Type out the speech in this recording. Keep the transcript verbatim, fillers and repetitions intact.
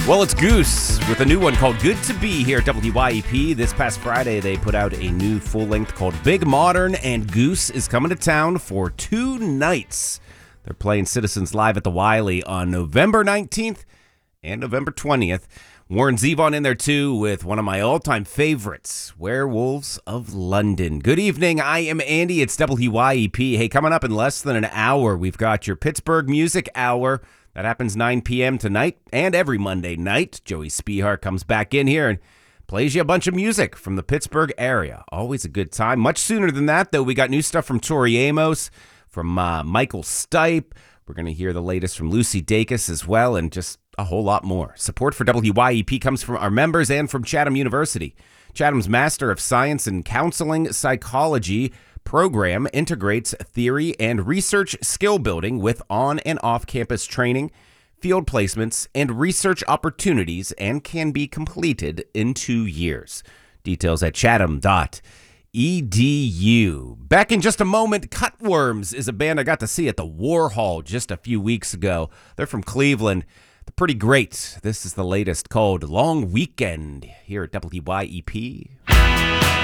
Well, it's Goose with a new one called Good to Be here at W Y E P. This past Friday, they put out a new full-length called Big Modern, and Goose is coming to town for two nights. They're playing Citizens Live at the Wiley on November nineteenth and November twentieth. Warren Zevon in there, too, with one of my all-time favorites, Werewolves of London. Good evening. I am Andy. It's W Y E P. Hey, coming up in less than an hour, we've got your Pittsburgh Music Hour. That happens nine p.m. tonight and every Monday night. Joey Spihar comes back in here and plays you a bunch of music from the Pittsburgh area. Always a good time. Much sooner than that, though, we got new stuff from Tori Amos, from uh, Michael Stipe. We're going to hear the latest from Lucy Dacus as well, and just a whole lot more. Support for W Y E P comes from our members and from Chatham University. Chatham's Master of Science in Counseling Psychology program integrates theory and research skill building with on and off-campus training, field placements, and research opportunities, and can be completed in two years. Details at chatham dot e d u. Back in just a moment, Cutworms is a band I got to see at the Warhol just a few weeks ago. They're from Cleveland. They're pretty great. This is the latest called Long Weekend here at W Y E P.